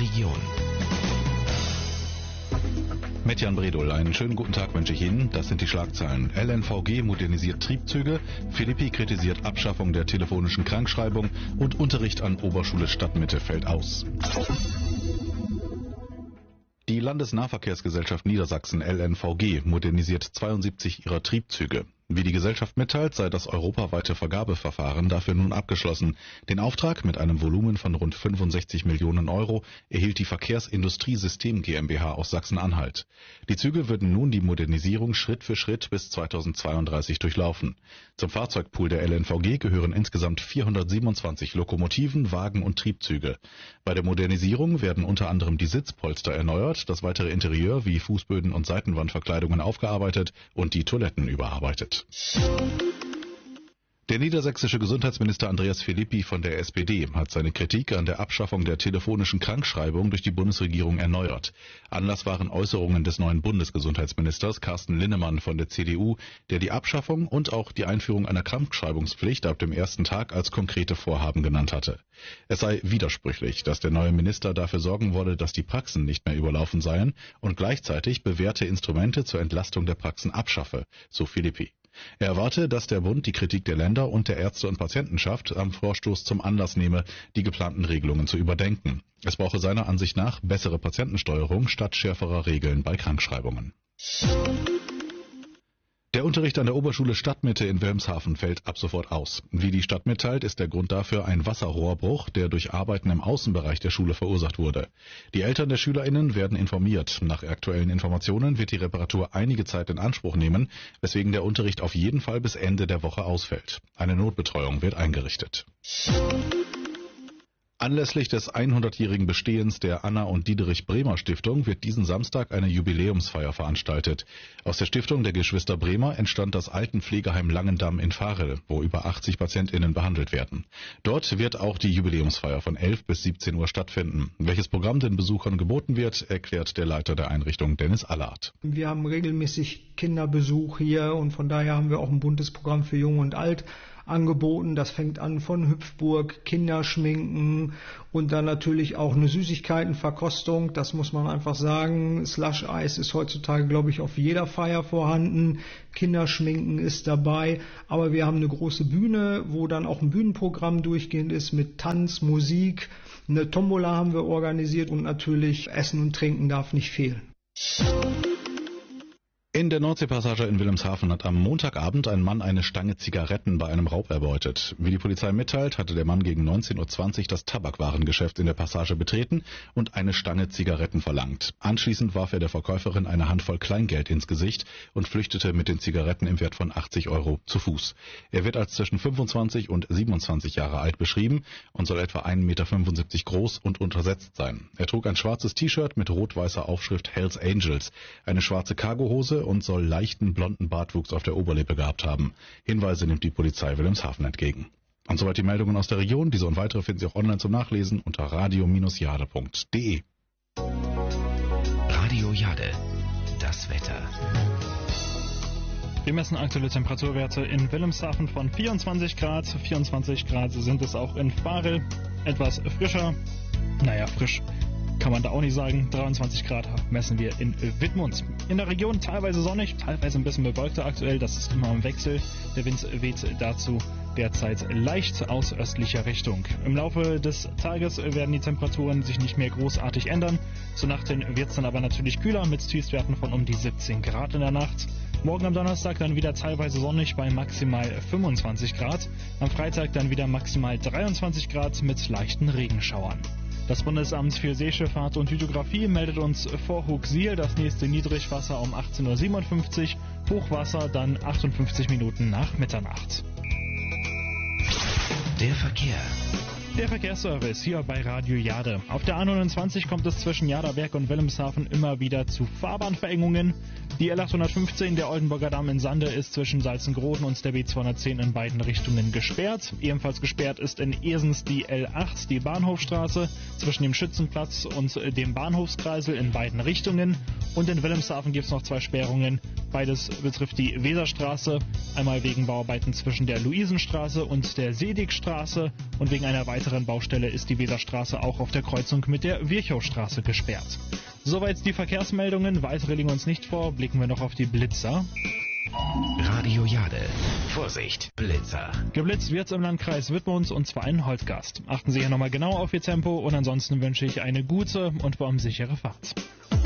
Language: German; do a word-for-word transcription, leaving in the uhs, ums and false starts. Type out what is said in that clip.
Region. Mit Jan Bredol, einen schönen guten Tag wünsche ich Ihnen. Das sind die Schlagzeilen. L N V G modernisiert Triebzüge, Philippi kritisiert Abschaffung der telefonischen Krankschreibung und Unterricht an Oberschule Stadtmitte fällt aus. Die Landesnahverkehrsgesellschaft Niedersachsen L N V G modernisiert zweiundsiebzig ihrer Triebzüge. Wie die Gesellschaft mitteilt, sei das europaweite Vergabeverfahren dafür nun abgeschlossen. Den Auftrag mit einem Volumen von rund fünfundsechzig Millionen Euro erhielt die Verkehrsindustriesystem GmbH aus Sachsen-Anhalt. Die Züge würden nun die Modernisierung Schritt für Schritt bis zweitausendzweiunddreißig durchlaufen. Zum Fahrzeugpool der L N V G gehören insgesamt vierhundertsiebenundzwanzig Lokomotiven, Wagen und Triebzüge. Bei der Modernisierung werden unter anderem die Sitzpolster erneuert, das weitere Interieur wie Fußböden und Seitenwandverkleidungen aufgearbeitet und die Toiletten überarbeitet. Der niedersächsische Gesundheitsminister Andreas Philippi von der S P D hat seine Kritik an der Abschaffung der telefonischen Krankschreibung durch die Bundesregierung erneuert. Anlass waren Äußerungen des neuen Bundesgesundheitsministers Carsten Linnemann von der C D U, der die Abschaffung und auch die Einführung einer Krankschreibungspflicht ab dem ersten Tag als konkrete Vorhaben genannt hatte. Es sei widersprüchlich, dass der neue Minister dafür sorgen wolle, dass die Praxen nicht mehr überlaufen seien und gleichzeitig bewährte Instrumente zur Entlastung der Praxen abschaffe, so Philippi. Er erwarte, dass der Bund die Kritik der Länder und der Ärzte- und Patientenschaft am Vorstoß zum Anlass nehme, die geplanten Regelungen zu überdenken. Es brauche seiner Ansicht nach bessere Patientensteuerung statt schärferer Regeln bei Krankschreibungen. Der Unterricht an der Oberschule Stadtmitte in Wilhelmshaven fällt ab sofort aus. Wie die Stadt mitteilt, ist der Grund dafür ein Wasserrohrbruch, der durch Arbeiten im Außenbereich der Schule verursacht wurde. Die Eltern der SchülerInnen werden informiert. Nach aktuellen Informationen wird die Reparatur einige Zeit in Anspruch nehmen, weswegen der Unterricht auf jeden Fall bis Ende der Woche ausfällt. Eine Notbetreuung wird eingerichtet. Anlässlich des hundertjährigen Bestehens der Anna- und Diederich-Bremer-Stiftung wird diesen Samstag eine Jubiläumsfeier veranstaltet. Aus der Stiftung der Geschwister Bremer entstand das Altenpflegeheim Langendamm in Varel, wo über achtzig PatientInnen behandelt werden. Dort wird auch die Jubiläumsfeier von elf bis siebzehn Uhr stattfinden. Welches Programm den Besuchern geboten wird, erklärt der Leiter der Einrichtung Dennis Allard. Wir haben regelmäßig Kinderbesuch hier und von daher haben wir auch ein buntes Programm für Jung und Alt angeboten. Das fängt an von Hüpfburg, Kinderschminken und dann natürlich auch eine Süßigkeitenverkostung. Das muss man einfach sagen. Slush-Eis ist heutzutage, glaube ich, auf jeder Feier vorhanden. Kinderschminken ist dabei. Aber wir haben eine große Bühne, wo dann auch ein Bühnenprogramm durchgehend ist mit Tanz, Musik. Eine Tombola haben wir organisiert und natürlich Essen und Trinken darf nicht fehlen. In der Nordseepassage in Wilhelmshaven hat am Montagabend ein Mann eine Stange Zigaretten bei einem Raub erbeutet. Wie die Polizei mitteilt, hatte der Mann gegen neunzehn Uhr zwanzig das Tabakwarengeschäft in der Passage betreten und eine Stange Zigaretten verlangt. Anschließend warf er der Verkäuferin eine Handvoll Kleingeld ins Gesicht und flüchtete mit den Zigaretten im Wert von achtzig Euro zu Fuß. Er wird als zwischen fünfundzwanzig und siebenundzwanzig Jahre alt beschrieben und soll etwa ein Meter fünfundsiebzig groß und untersetzt sein. Er trug ein schwarzes T-Shirt mit rot-weißer Aufschrift Hells Angels, eine schwarze Cargohose und soll leichten blonden Bartwuchs auf der Oberlippe gehabt haben. Hinweise nimmt die Polizei Wilhelmshaven entgegen. Und soweit die Meldungen aus der Region. Diese und weitere finden Sie auch online zum Nachlesen unter radio Bindestrich jade punkt de. Radio Jade, das Wetter. Wir messen aktuelle Temperaturwerte in Wilhelmshaven von vierundzwanzig Grad. vierundzwanzig Grad sind es auch in Varel. Etwas frischer. Naja, frisch kann man da auch nicht sagen. dreiundzwanzig Grad messen wir in Wittmund. In der Region teilweise sonnig, teilweise ein bisschen bewölkter aktuell. Das ist immer im Wechsel. Der Wind weht dazu derzeit leicht aus östlicher Richtung. Im Laufe des Tages werden die Temperaturen sich nicht mehr großartig ändern. Zur Nacht hin wird es dann aber natürlich kühler mit Tiefstwerten von um die siebzehn Grad in der Nacht. Morgen am Donnerstag dann wieder teilweise sonnig bei maximal fünfundzwanzig Grad. Am Freitag dann wieder maximal dreiundzwanzig Grad mit leichten Regenschauern. Das Bundesamt für Seeschifffahrt und Hydrographie meldet uns vor Hooksiel das nächste Niedrigwasser um achtzehn Uhr siebenundfünfzig, Hochwasser dann achtundfünfzig Minuten nach Mitternacht. Der Verkehr. Der Verkehrsservice hier bei Radio Jade. Auf der A neunundzwanzig kommt es zwischen Jaderberg und Wilhelmshaven immer wieder zu Fahrbahnverengungen. Die L achthundertfünfzehn, der Oldenburger Damm in Sande, ist zwischen Salzengroden und der B zweihundertzehn in beiden Richtungen gesperrt. Ebenfalls gesperrt ist in Ersens die L acht, die Bahnhofstraße, zwischen dem Schützenplatz und dem Bahnhofskreisel in beiden Richtungen. Und in Wilhelmshaven gibt es noch zwei Sperrungen. Beides betrifft die Weserstraße, einmal wegen Bauarbeiten zwischen der Luisenstraße und der Sedigstraße und wegen einer weiteren Baustelle ist die Weserstraße auch auf der Kreuzung mit der Virchowstraße gesperrt. Soweit die Verkehrsmeldungen, weitere liegen uns nicht vor, blicken wir noch auf die Blitzer. Radio Jade. Vorsicht, Blitzer. Geblitzt wird's im Landkreis Wittmund und zwar in Holtgast. Achten Sie hier nochmal genau auf Ihr Tempo und ansonsten wünsche ich eine gute und baumsichere Fahrt.